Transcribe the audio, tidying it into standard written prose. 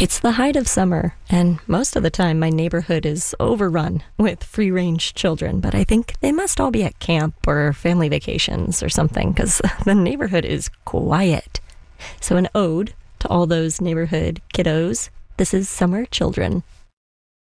It's the height of summer, and most of the time my neighborhood is overrun with free-range children, but I think they must all be at camp or family vacations or something, because the neighborhood is quiet. So an ode to all those neighborhood kiddos. This is Summer Children.